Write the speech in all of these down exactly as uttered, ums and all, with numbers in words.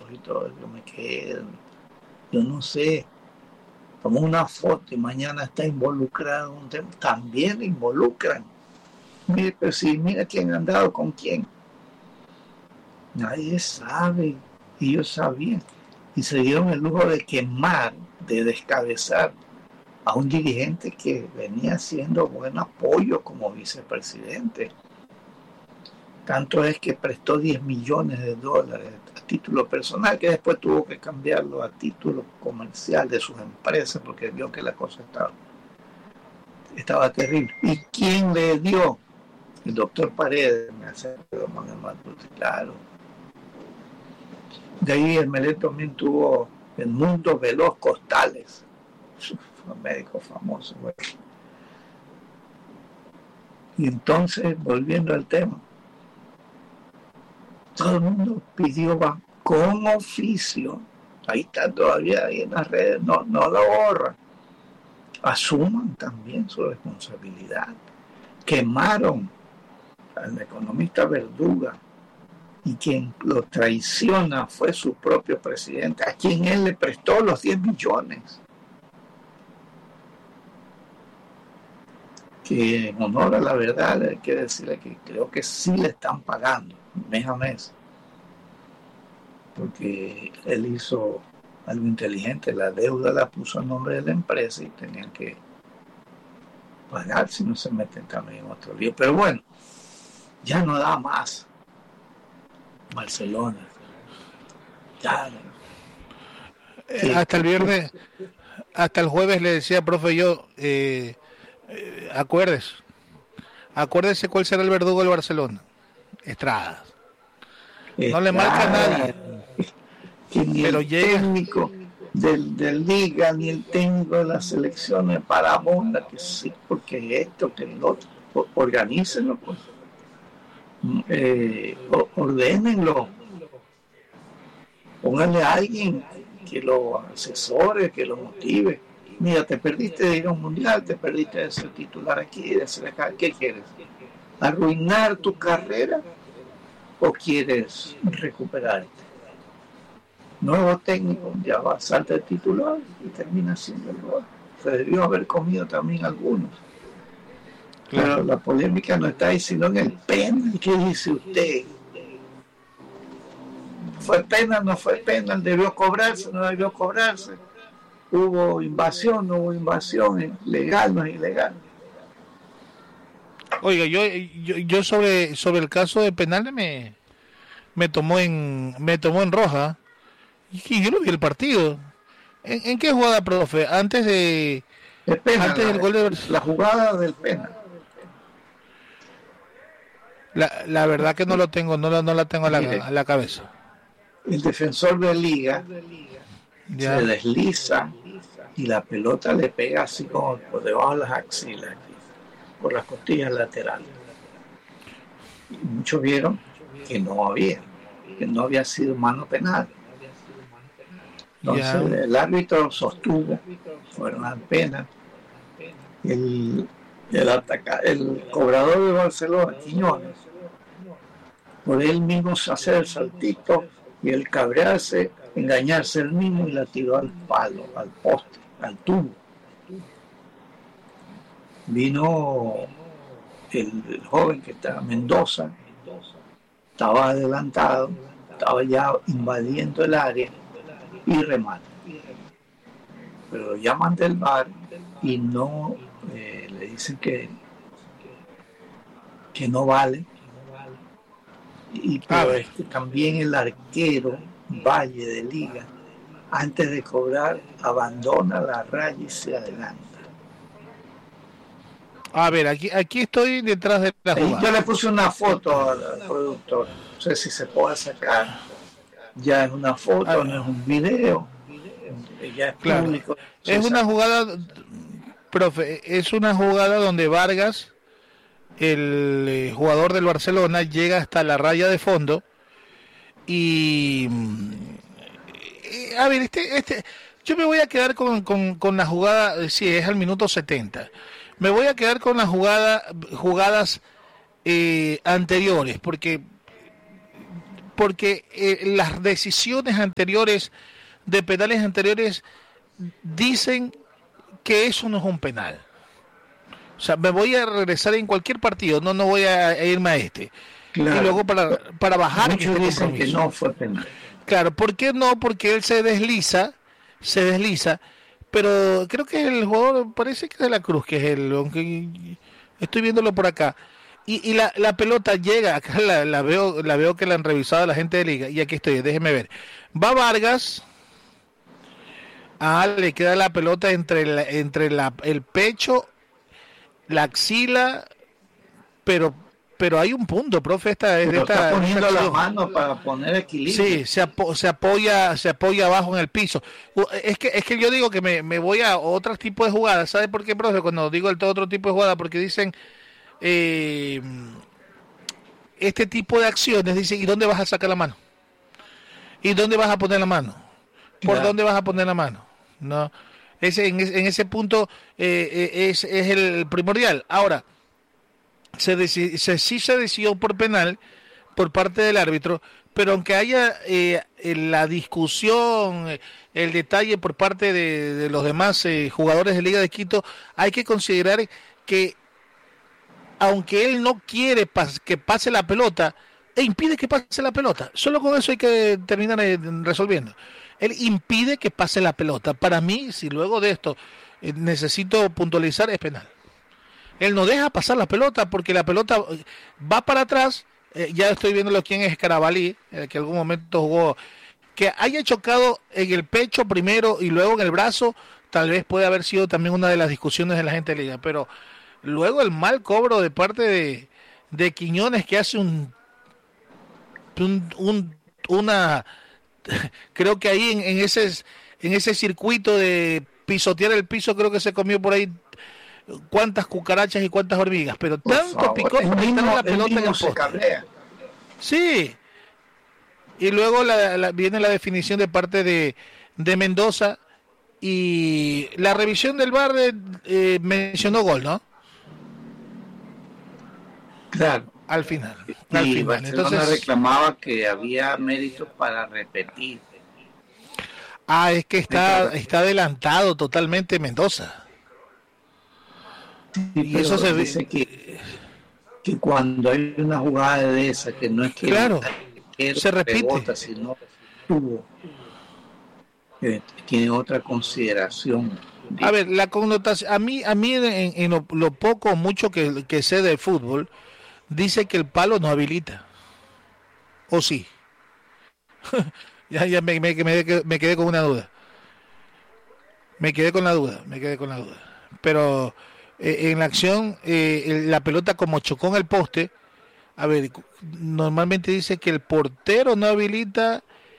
y todo, yo me quedé, yo no sé, tomó una foto y mañana está involucrado en un tema, también le involucran. Mire, pero si mira quién ha andado con quién. Nadie sabe, ellos sabían. Y se dieron el lujo de quemar, de descabezar a un dirigente que venía haciendo buen apoyo como vicepresidente. Tanto es que prestó diez millones de dólares a título personal, que después tuvo que cambiarlo a título comercial de sus empresas, porque vio que la cosa estaba, estaba terrible. ¿Y quién le dio? El doctor Paredes, me hace claro. De ahí el Melé también tuvo el Mundo Veloz Costales, un médico famoso. Bueno. Y entonces, volviendo al tema, todo el mundo pidió con oficio, ahí está todavía ahí en las redes, no, no lo borran, asuman también su responsabilidad. Quemaron al economista Verduga, y quien lo traiciona fue su propio presidente, a quien él le prestó los diez millones. Que en honor a la verdad hay que decirle que creo que sí le están pagando mes a mes, porque él hizo algo inteligente, la deuda la puso a nombre de la empresa y tenían que pagar si no se meten también en otro lío. Pero bueno, ya no da más Barcelona. Ya, eh, hasta el viernes, hasta el jueves le decía, profe, yo, eh, eh, acuérdese, acuérdese cuál será el verdugo del Barcelona. Estrada. No Estrada, le marca a nadie. Que ni pero el llega. técnico del, del Liga, ni el técnico de las selecciones para Monda, que sí, porque esto, que el otro, organícenlo, pues. Eh, ordénenlo, pónganle a alguien que lo asesore, que lo motive. Mira, te perdiste de ir a un mundial, te perdiste de ser titular aquí, de ser acá. ¿Qué quieres? ¿Arruinar tu carrera o quieres recuperarte? Nuevo técnico, ya va, salta el titular y termina siendo el gol. Se debió haber comido también algunos. Claro. Pero la polémica no está ahí, sino en el penal. ¿Qué dice usted? ¿Fue penal? ¿No fue penal? ¿Debió cobrarse? ¿No debió cobrarse? ¿Hubo invasión? ¿No hubo invasión? ¿Legal? ¿No es ilegal? Oiga, yo yo, yo sobre sobre el caso de penales me me tomó en me tomó en roja. Y yo no vi el partido. ¿En, en qué jugada, profe? Antes de el penal, antes del la, gol de la jugada del penal. La, la verdad que no lo tengo, no, no la tengo a la, a la cabeza. El defensor de Liga ya. se desliza y la pelota le pega así como por debajo de las axilas, aquí, por las costillas laterales. Y muchos vieron que no había, que no había sido mano penal. Entonces ya. el árbitro sostuvo, fueron apenas. El, el, ataca, el cobrador de Barcelona, Quiñones, por él mismo hacer el saltito y el cabrearse, engañarse él mismo y la tiró al palo, al poste, al tubo. Vino el, el joven que estaba Mendoza, estaba adelantado, estaba ya invadiendo el área y remata. Pero llaman del V A R y no eh, le dicen que que no vale. Y pero ah, es que también el arquero Valle de Liga, antes de cobrar, abandona la raya y se adelanta. A ver, aquí aquí estoy detrás de la jugada. Yo le puse una foto al, al productor, no sé si se puede sacar. Ya es una foto, ah, no es un video. Ya es claro. público. Es una jugada, profe, es una jugada donde Vargas, el eh, jugador del Barcelona, llega hasta la raya de fondo y eh, a ver, este, este, yo me voy a quedar con, con, con la jugada, si sí, es al minuto setenta, me voy a quedar con la jugada, jugadas eh, anteriores, porque porque eh, las decisiones anteriores de penales anteriores dicen que eso no es un penal. O sea, me voy a regresar en cualquier partido, no no voy a irme a este. Claro. Y luego para, para bajar muchos este dicen que no fue penal. Claro, ¿por qué no? Porque él se desliza, se desliza, pero creo que el jugador parece que es de la Cruz, que es el, aunque estoy viéndolo por acá. Y, y la, la pelota llega, acá la, la veo, la veo que la han revisado la gente de Liga, y aquí estoy, déjeme ver. Va Vargas, ah, le queda la pelota entre la, entre la, el pecho, la axila, pero pero hay un punto, profe, esta es de esta, está poniendo esta la mano para poner equilibrio. Sí, se, apo, se apoya, se apoya abajo en el piso. Es que es que yo digo que me, me voy a otro tipo de jugadas. ¿Sabe por qué, profe? Cuando digo el todo otro tipo de jugada, porque dicen eh, este tipo de acciones, dicen, ¿y dónde vas a sacar la mano? ¿Y dónde vas a poner la mano? ¿Por claro. dónde vas a poner la mano? No, ese en, en ese punto eh, es, es el primordial. Ahora, Se, deci- se sí se decidió por penal por parte del árbitro, pero aunque haya eh, la discusión, el detalle por parte de, de los demás eh, jugadores de Liga de Quito, hay que considerar que aunque él no quiere pas- que pase la pelota, e impide que pase la pelota, solo con eso hay que terminar eh, resolviendo. Él impide que pase la pelota. Para mí, si luego de esto eh, necesito puntualizar, es penal. Él no deja pasar la pelota porque la pelota va para atrás. Eh, ya estoy viendo quién es Carabalí, eh, que en algún momento jugó. Que haya chocado en el pecho primero y luego en el brazo, tal vez puede haber sido también una de las discusiones de la gente de Liga. Pero luego el mal cobro de parte de, de Quiñones, que hace un, un, un una... Creo que ahí en, en, ese, en ese circuito de pisotear el piso, creo que se comió por ahí cuántas cucarachas y cuántas hormigas, pero por tanto favor, picó para quitar la pelota en el poste. Sí. Y luego la, la, viene la definición de parte de, de Mendoza y la revisión del V A R eh, mencionó gol, ¿no? Claro. Al final. Y al final. Barcelona Entonces reclamaba que había méritos para repetir. Ah, es que está, está adelantado totalmente Mendoza. Sí, y eso se dice que, que cuando hay una jugada de esa que no es que claro se repite rebota, sino tuvo eh, tiene otra consideración. A ver, la connotación a mí a mí en, en lo, lo poco o mucho que, que sé del fútbol dice que el palo no habilita, o sí. ya ya me, me, me, me quedé con una duda me quedé con la duda me quedé con la duda pero Eh, en la acción, eh, la pelota como chocó en el poste, a ver, normalmente dice que el portero no habilita,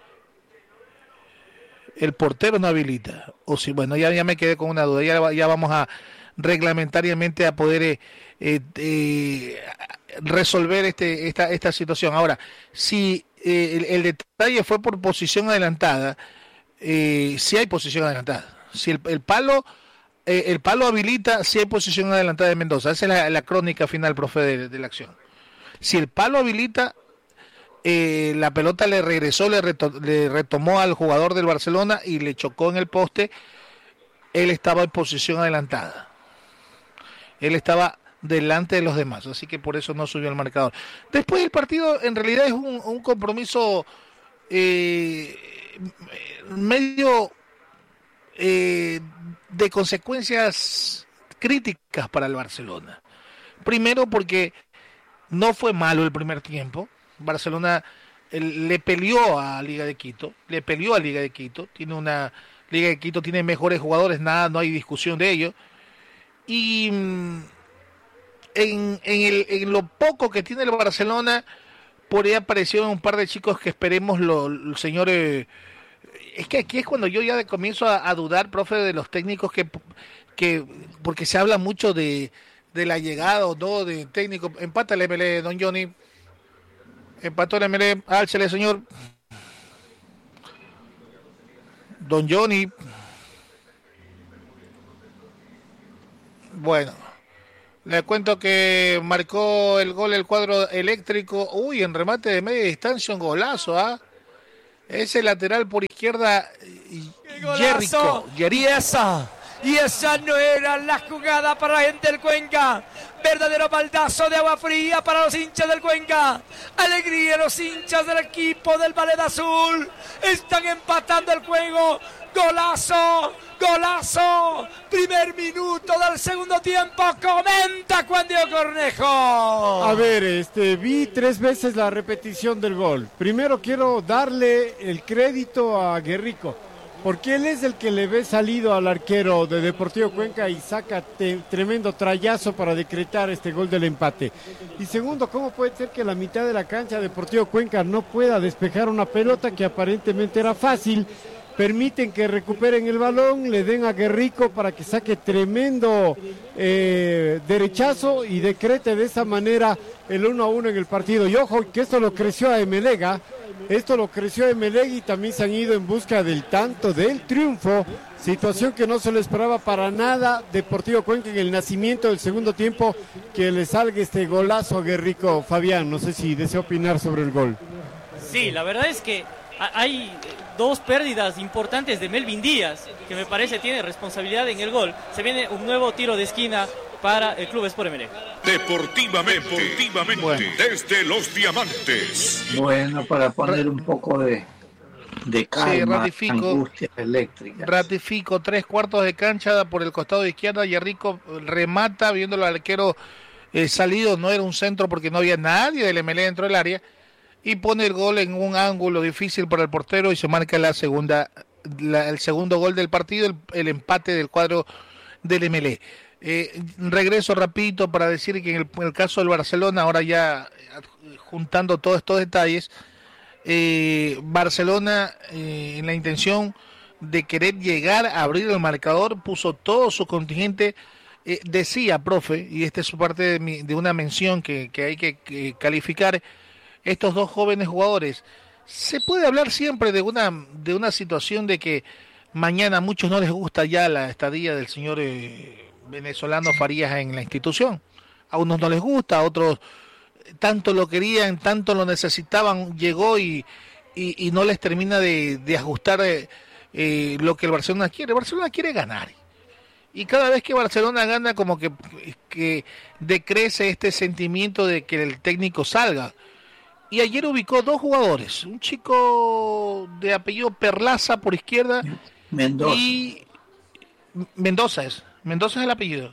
el portero no habilita, o si, bueno, ya, ya me quedé con una duda, ya, ya vamos a reglamentariamente a poder eh, eh, eh, resolver este esta esta situación. Ahora, si eh, el, el detalle fue por posición adelantada, eh, si hay posición adelantada, si el, el palo Eh, el palo habilita si hay posición adelantada de Mendoza. Esa es la, la crónica final, profe, de, de la acción. Si el palo habilita, eh, la pelota le regresó, le, reto, le retomó al jugador del Barcelona y le chocó en el poste, él estaba en posición adelantada. Él estaba delante de los demás, así que por eso no subió al marcador. Después el partido en realidad es un, un compromiso eh, medio... Eh, de consecuencias críticas para el Barcelona. Primero porque no fue malo el primer tiempo. Barcelona el, le peleó a Liga de Quito, le peleó a Liga de Quito. Tiene una Liga de Quito tiene mejores jugadores, nada, no hay discusión de ello. Y en, en, el, en lo poco que tiene el Barcelona, por ahí aparecieron un par de chicos que esperemos los lo, señores. Es que aquí es cuando yo ya comienzo a, a dudar, profe, de los técnicos que, que porque se habla mucho de, de la llegada o no de técnico. Empata el M L E, don Johnny. Empató el M L E. Álcele, señor. Don Johnny. Bueno, Le cuento que marcó el gol el cuadro eléctrico. Uy, en remate de media distancia, un golazo, ¿ah? ¿eh? Ese lateral por izquierda, Jerico. Y esa, y esa no era la jugada para la gente del Cuenca. Verdadero baldazo de agua fría para los hinchas del Cuenca. Alegría los hinchas del equipo del Ballet Azul. Están empatando el juego. Golazo, golazo. Primer minuto del segundo tiempo. Comenta Juan Diego Cornejo. A ver, este, vi tres veces la repetición del gol. Primero quiero darle el crédito a Guerrico, porque él es el que le ve salido al arquero de Deportivo Cuenca y saca te, tremendo trayazo para decretar este gol del empate. Y segundo, ¿cómo puede ser que la mitad de la cancha de Deportivo Cuenca no pueda despejar una pelota que aparentemente era fácil? Permiten que recuperen el balón, le den a Guerrico para que saque tremendo eh, derechazo y decrete de esa manera el uno a uno en el partido. Y ojo, que esto lo creció a Emelega, esto lo creció a Emelega y también se han ido en busca del tanto, del triunfo, situación que no se le esperaba para nada Deportivo Cuenca en el nacimiento del segundo tiempo, que le salga este golazo a Guerrico. Fabián, no sé si desea opinar sobre el gol. Sí, la verdad es que hay dos pérdidas importantes de Melvin Díaz, que me parece tiene responsabilidad en el gol. Se viene un nuevo tiro de esquina para el Club Sport Emelec. Deportivamente, Deportivamente bueno. Desde los Diamantes. Bueno, para poner un poco de, de calma, sí, ratifico, angustias eléctricas. Ratifico, tres cuartos de cancha por el costado de izquierda, Yerrico remata, viéndolo al arquero eh, salido, no era un centro porque no había nadie del Emelec dentro del área, y pone el gol en un ángulo difícil para el portero y se marca la segunda, la, el segundo gol del partido, el, el empate del cuadro del Emelec. Eh, regreso rapidito para decir que en el, en el caso del Barcelona, ahora ya juntando todos estos detalles, eh, Barcelona eh, en la intención de querer llegar a abrir el marcador puso todo su contingente, eh, decía, profe, y esta es parte de, mi, de una mención que, que hay que, que calificar, estos dos jóvenes jugadores. Se puede hablar siempre de una, de una situación de que mañana a muchos no les gusta ya la estadía del señor eh, venezolano Farías en la institución. A unos no les gusta, a otros tanto lo querían, tanto lo necesitaban, llegó y, y, y no les termina de, de ajustar eh, eh, lo que el Barcelona quiere. El Barcelona quiere ganar. Y cada vez que Barcelona gana, como que, que decrece este sentimiento de que el técnico salga. Y ayer ubicó dos jugadores, un chico de apellido Perlaza por izquierda, Mendoza. Y Mendoza es, Mendoza es el apellido.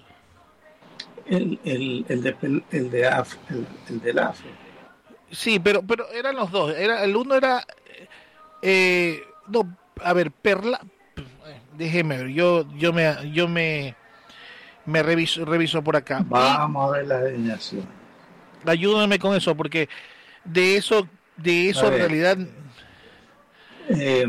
El, el, el de el de Af, el, el del Afro. Sí, pero pero eran los dos, era el uno era eh, no, a ver, Perla, déjeme ver, yo yo me yo me me reviso reviso por acá. Vamos y, a ver la alineación. Ayúdame con eso porque de eso de eso en realidad eh,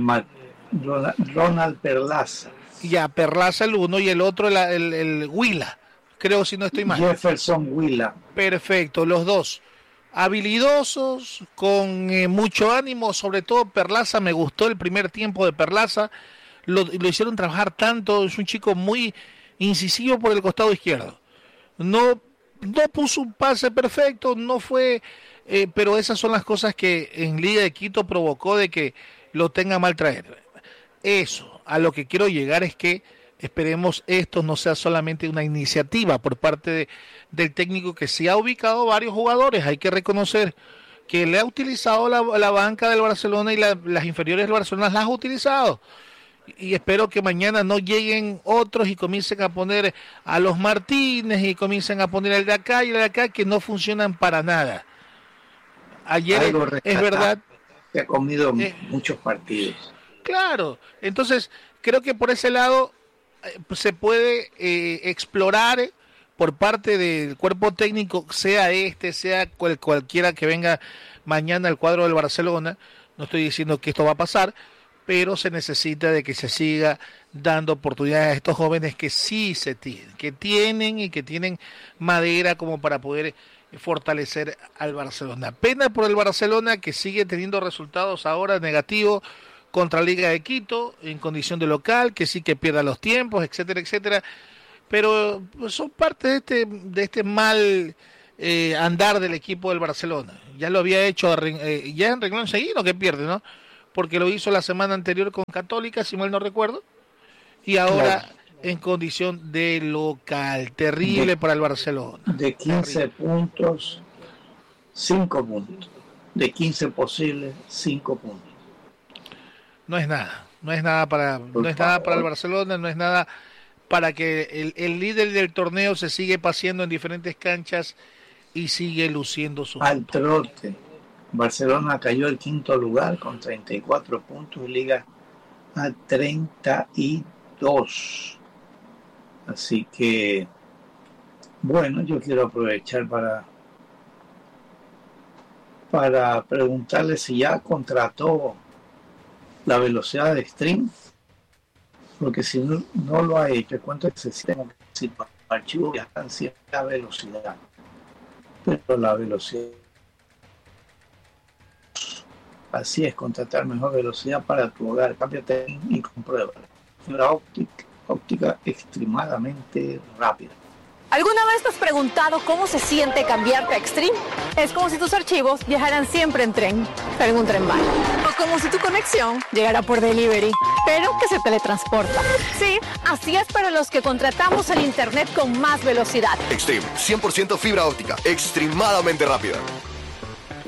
Ronald Perlaza. Ya, Perlaza el uno y el otro el, el, el Huila, creo si no estoy mal. Jefferson Huila. Perfecto, los dos habilidosos, con eh, mucho ánimo, sobre todo Perlaza, me gustó el primer tiempo de Perlaza, lo, lo hicieron trabajar tanto, es un chico muy incisivo por el costado izquierdo. No, no puso un pase perfecto, no fue... Eh, pero esas son las cosas que en Liga de Quito provocó de que lo tenga mal traer. Eso, a lo que quiero llegar es que esperemos esto no sea solamente una iniciativa por parte de, del técnico que sí ha ubicado varios jugadores. Hay que reconocer que le ha utilizado la, la banca del Barcelona y la, las inferiores del Barcelona las ha utilizado. Y espero que mañana no lleguen otros y comiencen a poner a los Martínez y comiencen a poner el de acá y el de acá que no funcionan para nada. Ayer es, es verdad. Se ha comido eh, muchos partidos. Claro, entonces creo que por ese lado eh, se puede eh, explorar por parte del cuerpo técnico, sea este, sea cual, cualquiera que venga mañana al cuadro del Barcelona. No estoy diciendo que esto va a pasar, pero se necesita de que se siga dando oportunidades a estos jóvenes que sí se tienen, que tienen y que tienen madera como para poder fortalecer al Barcelona. Pena por el Barcelona que sigue teniendo resultados ahora negativos contra Liga de Quito en condición de local, que sí que pierda los tiempos, etcétera, etcétera. pero son parte de este, de este mal eh, andar del equipo del Barcelona. Ya lo había hecho eh, ya en renglón seguido que pierde, ¿no? Porque lo hizo la semana anterior con Católica, si mal no recuerdo, y ahora claro. en condición de local. Terrible de, para el Barcelona. De quince Terrible. puntos, cinco puntos. De quince posibles, cinco puntos. No es nada, no es nada para, no es nada para el Barcelona, no es nada para que el, el líder del torneo se sigue paseando en diferentes canchas y sigue luciendo su al trote. Barcelona cayó al quinto lugar con treinta y cuatro puntos y Liga a treinta y dos. Así que, bueno, yo quiero aprovechar para para preguntarle si ya contrató la velocidad de Extreme, porque si no, no lo ha hecho, ¿cuánto necesita? Si los archivos viajan cierta velocidad, pero la velocidad, así es, contratar mejor velocidad para tu hogar. Cámbiate y comprueba. Fibra óptica, óptica extremadamente rápida. ¿Alguna vez te has preguntado cómo se siente cambiarte a Extreme? Es como si tus archivos viajaran siempre en tren, pero en un tren bala. O como si tu conexión llegara por delivery, pero que se teletransporta. Sí, así es para los que contratamos el internet con más velocidad. Extreme, cien por ciento fibra óptica, extremadamente rápida.